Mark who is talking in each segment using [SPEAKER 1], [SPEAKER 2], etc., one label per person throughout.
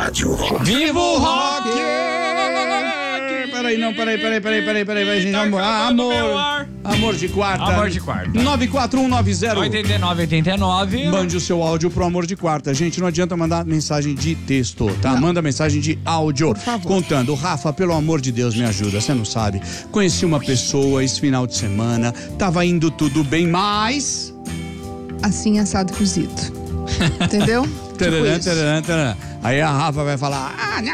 [SPEAKER 1] Rádio Rock.
[SPEAKER 2] Viva o rock!
[SPEAKER 3] Peraí, gente. Amor de quarta.
[SPEAKER 2] Amor de quarta.
[SPEAKER 3] 94190
[SPEAKER 2] 8989.
[SPEAKER 3] Mande o seu áudio pro Amor de Quarta. Gente, não adianta mandar mensagem de texto, tá?
[SPEAKER 4] Não.
[SPEAKER 3] Manda mensagem de áudio.
[SPEAKER 4] Por favor.
[SPEAKER 3] Contando. Rafa, pelo amor de Deus, me ajuda. Você não sabe. Conheci uma pessoa esse final de semana. Tava indo tudo bem, mas...
[SPEAKER 4] Assim, assado cozido. Entendeu?
[SPEAKER 3] Tararã,
[SPEAKER 4] Tipo
[SPEAKER 3] tararã, tararã. Aí a Rafa vai falar...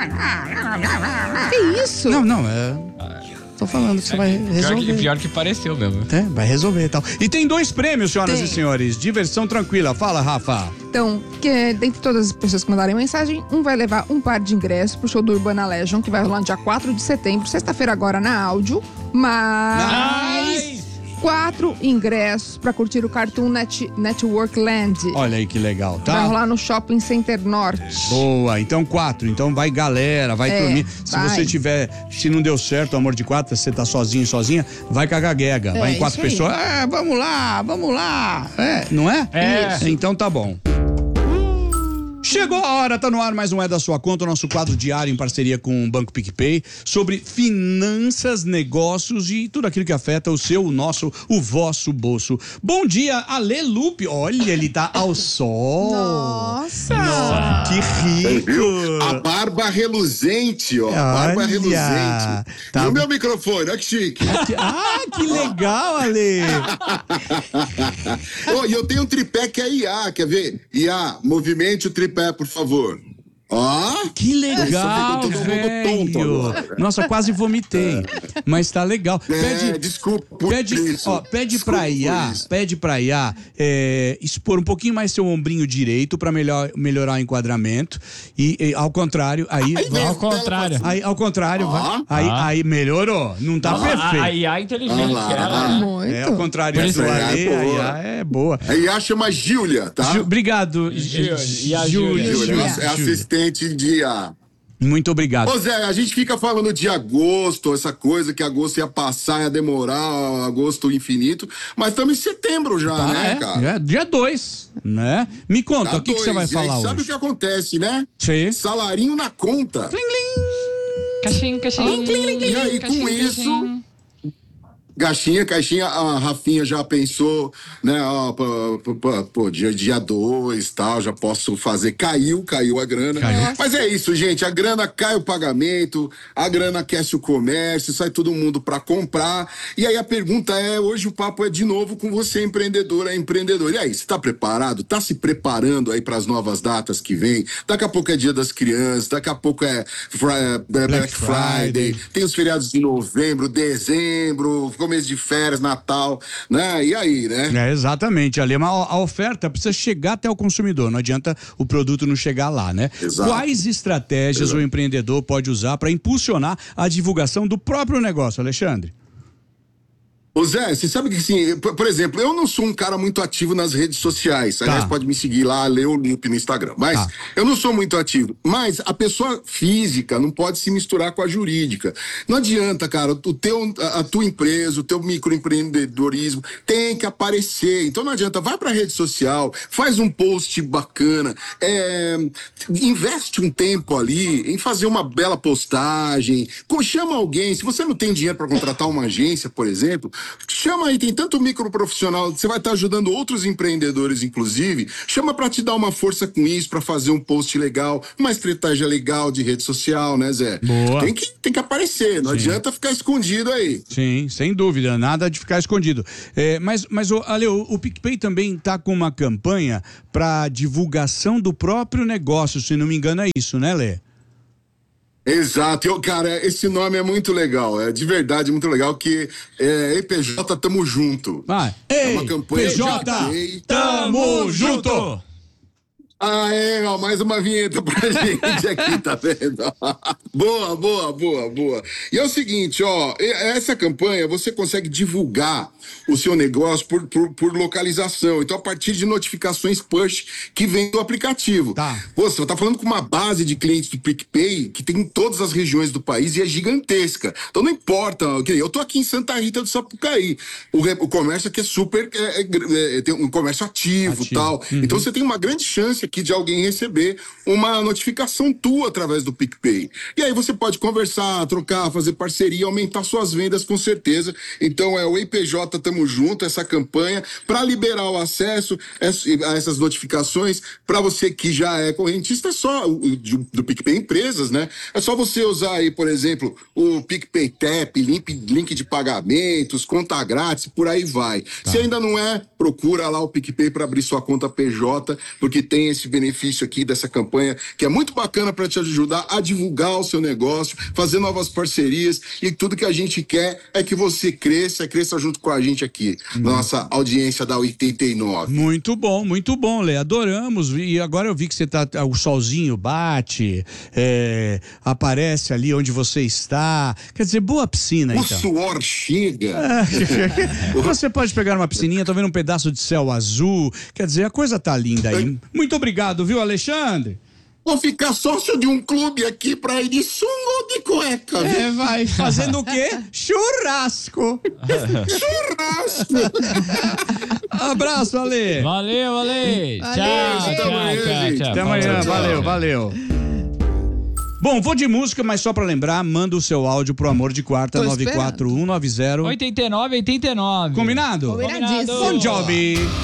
[SPEAKER 4] Que isso?
[SPEAKER 3] Não, tô falando que você vai resolver.
[SPEAKER 2] Pior que pareceu mesmo.
[SPEAKER 3] Vai resolver e tal. E tem 2 prêmios, senhoras
[SPEAKER 4] Tem.
[SPEAKER 3] e senhores. Diversão tranquila. Fala, Rafa.
[SPEAKER 4] Então, dentre todas as pessoas que mandarem mensagem, um vai levar um par de ingressos pro show do Urbana Legion, que vai rolar no dia 4 de setembro, sexta-feira agora na áudio. Mas 4 ingressos pra curtir o Cartoon Network Land.
[SPEAKER 3] Olha aí que legal, tá?
[SPEAKER 4] Vai rolar no Shopping Center Norte.
[SPEAKER 3] Boa, então 4. Então vai galera, vai turminha. Se
[SPEAKER 4] vai.
[SPEAKER 3] você se não deu certo o Amor de Quarta, você tá sozinho, sozinha, vai com a gaguega. Vai em 4
[SPEAKER 4] isso aí.
[SPEAKER 3] pessoas. Vamos lá. Não é?
[SPEAKER 2] É.
[SPEAKER 3] Então tá bom. Chegou a hora, tá no ar mais um É da Sua Conta, o nosso quadro diário em parceria com o Banco PicPay, sobre finanças, negócios e tudo aquilo que afeta o seu, o nosso, o vosso bolso. Bom dia, Ale Lupe. Olha, ele tá ao sol.
[SPEAKER 4] Nossa!
[SPEAKER 3] Que rico!
[SPEAKER 1] Viu? A barba reluzente, ó. Barba
[SPEAKER 3] Olha,
[SPEAKER 1] reluzente.
[SPEAKER 3] tá.
[SPEAKER 1] E o meu microfone, olha que chique.
[SPEAKER 3] Que legal, Ale!
[SPEAKER 1] E eu tenho um tripé que é IA, quer ver? IA, movimente o tripé, por favor. Ó!
[SPEAKER 3] Que legal,
[SPEAKER 1] Todo mundo tonto
[SPEAKER 3] velho!
[SPEAKER 1] agora.
[SPEAKER 3] Nossa, quase vomitei. Mas tá legal.
[SPEAKER 1] Desculpa por isso.
[SPEAKER 3] Pede
[SPEAKER 1] Desculpa
[SPEAKER 3] pra IA,
[SPEAKER 1] por isso.
[SPEAKER 3] expor um pouquinho mais seu ombrinho direito pra melhorar o enquadramento. E ao contrário, ao contrário, aí melhorou. Não tá perfeito.
[SPEAKER 2] A IA é inteligente.
[SPEAKER 4] Muito.
[SPEAKER 3] Ao contrário
[SPEAKER 2] Por
[SPEAKER 3] do
[SPEAKER 2] isso
[SPEAKER 3] Ale,
[SPEAKER 1] é boa.
[SPEAKER 3] a IA é boa.
[SPEAKER 1] A IA chama Júlia, tá?
[SPEAKER 3] Obrigado,
[SPEAKER 2] Júlia.
[SPEAKER 1] Júlia,
[SPEAKER 3] Júlia.
[SPEAKER 1] é assistente de IA.
[SPEAKER 3] Muito obrigado.
[SPEAKER 1] Ô Zé, a gente fica falando de agosto, essa coisa que agosto ia passar, ia demorar, agosto infinito, mas estamos em setembro já, né, cara?
[SPEAKER 3] Dia 2, né? Me conta,
[SPEAKER 1] Tá
[SPEAKER 3] o que você vai
[SPEAKER 1] dois, e aí
[SPEAKER 3] falar
[SPEAKER 1] sabe
[SPEAKER 3] hoje?
[SPEAKER 1] o que acontece, né?
[SPEAKER 3] Sim.
[SPEAKER 1] Salarinho na conta.
[SPEAKER 2] Caixinha.
[SPEAKER 1] E aí, com isso... Caixinha, a Rafinha já pensou, né, dia 2 tal, já posso fazer, caiu a grana. Mas é isso, gente, a grana cai o pagamento, a grana aquece o comércio, sai todo mundo pra comprar, e aí a pergunta hoje o papo é de novo com você, empreendedor. E aí, você tá preparado? Tá se preparando aí pras novas datas que vem? Daqui a pouco é Dia das Crianças, daqui a pouco é Black Friday, tem os feriados de novembro, dezembro, começo de férias, Natal, né? E aí, né?
[SPEAKER 3] Exatamente, Ali. Mas a oferta precisa chegar até o consumidor, não adianta o produto não chegar lá, né?
[SPEAKER 1] Exato.
[SPEAKER 3] Quais estratégias o empreendedor pode usar para impulsionar a divulgação do próprio negócio, Alexandre?
[SPEAKER 1] Ô Zé, você sabe que assim, por exemplo, eu não sou um cara muito ativo nas redes sociais. Aliás, pode me seguir lá, Leo Lupe no Instagram. Mas eu não sou muito ativo. Mas a pessoa física não pode se misturar com a jurídica. Não adianta, cara, a tua empresa, o teu microempreendedorismo tem que aparecer. Então não adianta, vai pra rede social, faz um post bacana, investe um tempo ali em fazer uma bela postagem, chama alguém. Se você não tem dinheiro para contratar uma agência, por exemplo, chama aí, tem tanto microprofissional, você vai estar ajudando outros empreendedores, inclusive, chama pra te dar uma força com isso, pra fazer um post legal, uma estratégia legal de rede social, né, Zé?
[SPEAKER 3] Boa.
[SPEAKER 1] Tem que aparecer, não adianta ficar escondido aí.
[SPEAKER 3] Sim, sem dúvida, nada de ficar escondido. Mas Ale, o PicPay também tá com uma campanha pra divulgação do próprio negócio, se não me engano é isso, né, Lê?
[SPEAKER 1] Exato, cara, esse nome é muito legal, é de verdade muito legal, que EPJ Tamo Junto.
[SPEAKER 3] Ei,
[SPEAKER 1] uma campanha
[SPEAKER 3] PJ, tamo junto!
[SPEAKER 1] Ó, mais uma vinheta pra gente aqui, tá vendo? Boa. E é o seguinte, ó, essa campanha você consegue divulgar o seu negócio por localização. Então, a partir de notificações push que vem do aplicativo. Você tá falando com uma base de clientes do PicPay que tem em todas as regiões do país e é gigantesca. Então, não importa. Eu tô aqui em Santa Rita do Sapucaí. O comércio aqui é super... tem um comércio ativo e tal. Então, você tem uma grande chance aqui de alguém receber uma notificação tua através do PicPay. E aí você pode conversar, trocar, fazer parceria, aumentar suas vendas com certeza. Então é o EIPJ Tamo Junto, essa campanha, para liberar o acesso a essas notificações para você que já é correntista, só do PicPay Empresas, né? É só você usar aí, por exemplo, o PicPay Tap, link de pagamentos, conta grátis, por aí vai. Se ainda não é, procura lá o PicPay para abrir sua conta PJ, porque tem esse benefício aqui dessa campanha que é muito bacana para te ajudar a divulgar o seu negócio, fazer novas parcerias, e tudo que a gente quer é que você cresça junto com a gente aqui, nossa audiência da 89.
[SPEAKER 3] Muito bom, Lê. Adoramos. E agora eu vi que você tá. O solzinho bate, aparece ali onde você está. Quer dizer, boa piscina,
[SPEAKER 1] O
[SPEAKER 3] então.
[SPEAKER 1] suor chega.
[SPEAKER 3] Você pode pegar uma piscininha, tô vendo um pedaço de céu azul. Quer dizer, a coisa tá linda aí. Muito obrigado, viu, Alexandre?
[SPEAKER 1] Vou ficar sócio de um clube aqui pra ir de sunga ou de cueca, viu?
[SPEAKER 3] Vai. Fazendo o quê? Churrasco.
[SPEAKER 1] Churrasco!
[SPEAKER 3] Abraço, Ale.
[SPEAKER 2] Valeu, Ale. Tchau,
[SPEAKER 1] Até
[SPEAKER 2] tchau,
[SPEAKER 1] amanhã,
[SPEAKER 2] tchau,
[SPEAKER 1] gente.
[SPEAKER 2] tchau.
[SPEAKER 3] Até amanhã.
[SPEAKER 2] Falou.
[SPEAKER 3] Valeu. Bom, vou de música, mas só pra lembrar, manda o seu áudio pro Amor de Quarta,
[SPEAKER 4] Tô
[SPEAKER 3] 94190.
[SPEAKER 2] 89.
[SPEAKER 3] Combinado?
[SPEAKER 4] Combinadíssimo.
[SPEAKER 3] Bon Jovi.